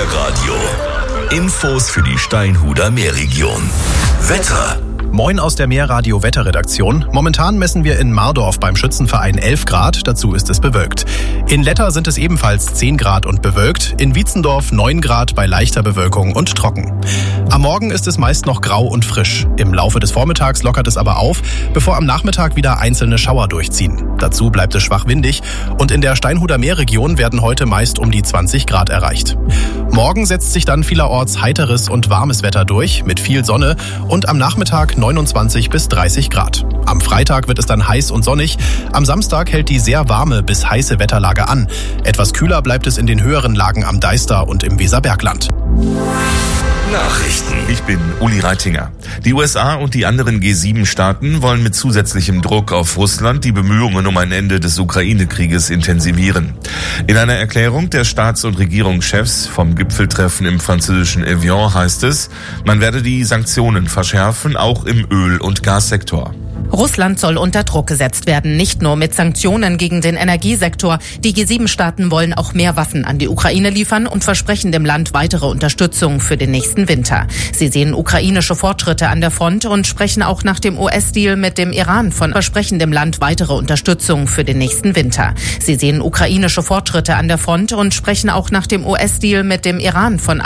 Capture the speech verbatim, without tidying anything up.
Wetterradio. Infos für die Steinhuder Meerregion. Wetter. Moin aus der Meerradio-Wetterredaktion. Momentan messen wir in Mardorf beim Schützenverein elf Grad, dazu ist es bewölkt. In Letter sind es ebenfalls zehn Grad und bewölkt, in Wietzendorf neun Grad bei leichter Bewölkung und trocken. Am Morgen ist es meist noch grau und frisch. Im Laufe des Vormittags lockert es aber auf, bevor am Nachmittag wieder einzelne Schauer durchziehen. Dazu bleibt es schwach windig und in der Steinhuder Meerregion werden heute meist um die zwanzig Grad erreicht. Morgen setzt sich dann vielerorts heiteres und warmes Wetter durch, mit viel Sonne und am Nachmittag neunundzwanzig bis dreißig Grad. Am Freitag wird es dann heiß und sonnig. Am Samstag hält die sehr warme bis heiße Wetterlage an. Etwas kühler bleibt es in den höheren Lagen am Deister und im Weserbergland. Nachrichten. Ich bin Uli Reitinger. Die U S A und die anderen G sieben Staaten wollen mit zusätzlichem Druck auf Russland die Bemühungen um ein Ende des Ukraine-Krieges intensivieren. In einer Erklärung der Staats- und Regierungschefs vom Gipfeltreffen im französischen Evian heißt es, man werde die Sanktionen verschärfen, auch im Öl- und Gassektor. Russland soll unter Druck gesetzt werden, nicht nur mit Sanktionen gegen den Energiesektor. Die G sieben Staaten wollen auch mehr Waffen an die Ukraine liefern und versprechen dem Land weitere Unterstützung für den nächsten Winter. Sie sehen ukrainische Fortschritte an der Front und sprechen auch nach dem U S-Deal mit dem Iran von versprechen dem Land weitere Unterstützung für den nächsten Winter. Sie sehen ukrainische Fortschritte an der Front und sprechen auch nach dem U S-Deal mit dem Iran von